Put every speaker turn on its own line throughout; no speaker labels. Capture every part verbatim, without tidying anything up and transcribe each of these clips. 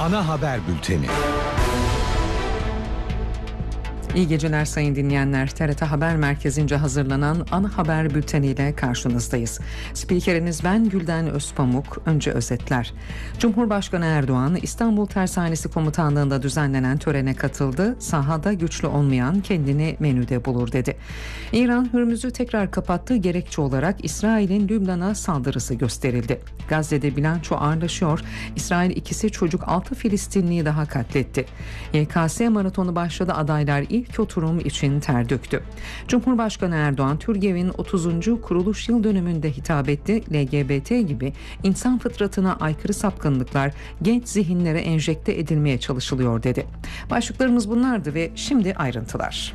Ana haber bülteni.
İyi geceler sayın dinleyenler. T R T Haber Merkezi'nce hazırlanan ana haber bülteniyle karşınızdayız. Spikeriniz ben Gülden Özpamuk. Önce özetler. Cumhurbaşkanı Erdoğan, İstanbul Tersanesi Komutanlığı'nda düzenlenen törene katıldı. Sahada güçlü olmayan kendini menüde bulur dedi. İran, Hürmüz'ü tekrar kapattı. Gerekçe olarak İsrail'in Lübnan'a saldırısı gösterildi. Gazze'de bilanço ağırlaşıyor. İsrail ikisi çocuk altı Filistinliyi daha katletti. Y K S maratonu başladı. Adaylar ilk İlk oturum için ter döktü. Cumhurbaşkanı Erdoğan, TÜRGEV'in otuzuncu kuruluş yıl dönümünde hitap etti. L G B T gibi insan fıtratına aykırı sapkınlıklar genç zihinlere enjekte edilmeye çalışılıyor dedi. Başlıklarımız bunlardı ve şimdi ayrıntılar.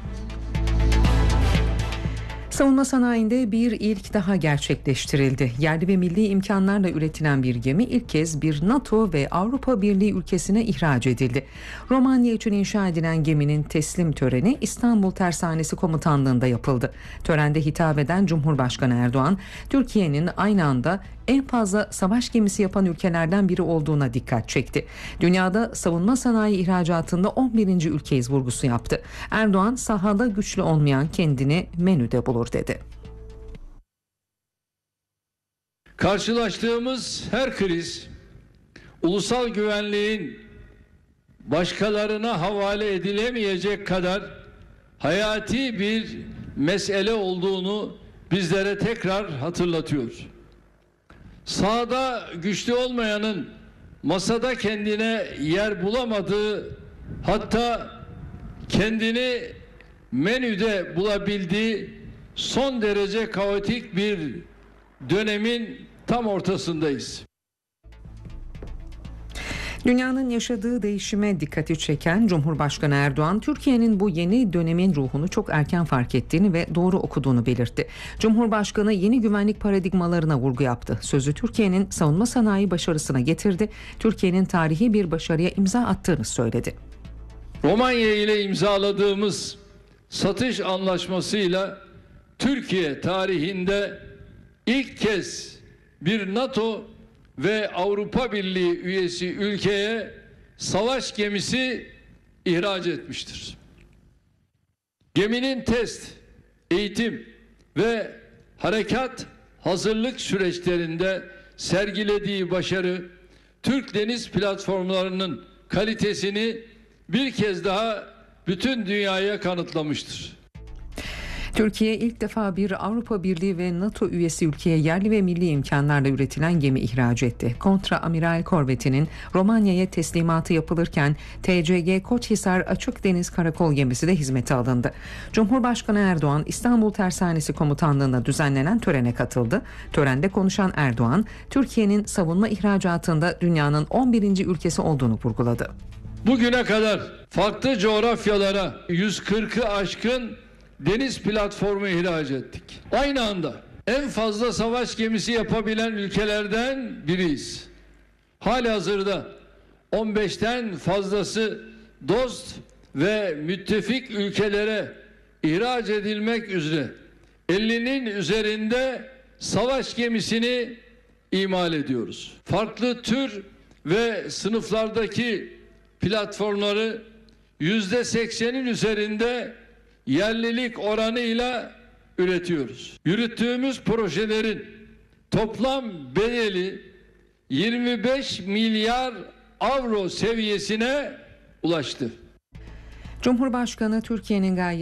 Savunma sanayinde bir ilk daha gerçekleştirildi. Yerli ve milli imkanlarla üretilen bir gemi ilk kez bir NATO ve Avrupa Birliği ülkesine ihraç edildi. Romanya için inşa edilen geminin teslim töreni İstanbul Tersanesi Komutanlığı'nda yapıldı. Törende hitap eden Cumhurbaşkanı Erdoğan, Türkiye'nin aynı anda en fazla savaş gemisi yapan ülkelerden biri olduğuna dikkat çekti. Dünyada savunma sanayi ihracatında on birinci ülkeyiz vurgusu yaptı. Erdoğan, sahada güçlü olmayan kendini menüde bulur dedi.
Karşılaştığımız her kriz, ulusal güvenliğin başkalarına havale edilemeyecek kadar hayati bir mesele olduğunu bizlere tekrar hatırlatıyor. Sahada güçlü olmayanın masada kendine yer bulamadığı, hatta kendini menüde bulabildiği son derece kaotik bir dönemin tam ortasındayız.
Dünyanın yaşadığı değişime dikkati çeken Cumhurbaşkanı Erdoğan, Türkiye'nin bu yeni dönemin ruhunu çok erken fark ettiğini ve doğru okuduğunu belirtti. Cumhurbaşkanı yeni güvenlik paradigmalarına vurgu yaptı. Sözü Türkiye'nin savunma sanayi başarısına getirdi. Türkiye'nin tarihi bir başarıya imza attığını söyledi.
Romanya ile imzaladığımız satış anlaşmasıyla Türkiye tarihinde ilk kez bir NATO ve Avrupa Birliği üyesi ülkeye savaş gemisi ihraç etmiştir. Geminin test, eğitim ve harekat hazırlık süreçlerinde sergilediği başarı, Türk deniz platformlarının kalitesini bir kez daha bütün dünyaya kanıtlamıştır.
Türkiye ilk defa bir Avrupa Birliği ve NATO üyesi ülkeye yerli ve milli imkanlarla üretilen gemi ihraç etti. Kontra amiral korvetinin Romanya'ya teslimatı yapılırken T C G Koçhisar Açık Deniz Karakol gemisi de hizmete alındı. Cumhurbaşkanı Erdoğan, İstanbul Tersanesi Komutanlığı'nda düzenlenen törene katıldı. Törende konuşan Erdoğan, Türkiye'nin savunma ihracatında dünyanın on birinci ülkesi olduğunu vurguladı.
Bugüne kadar farklı coğrafyalara yüz kırkı aşkın deniz platformu ihraç ettik. Aynı anda en fazla savaş gemisi yapabilen ülkelerden biriyiz. Halihazırda on beşten fazlası dost ve müttefik ülkelere ihraç edilmek üzere ellinin üzerinde savaş gemisini imal ediyoruz. Farklı tür ve sınıflardaki platformları yüzde seksenin üzerinde yerlilik oranıyla üretiyoruz. Yürüttüğümüz projelerin toplam bedeli yirmi beş milyar avro seviyesine ulaştı.
Cumhurbaşkanı Türkiye'nin gayet